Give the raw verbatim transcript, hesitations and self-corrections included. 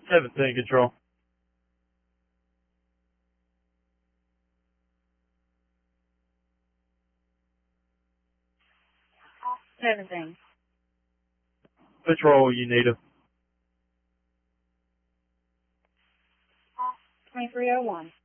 seventeen control. seventeen. Patrol, Unita. twenty-three oh one.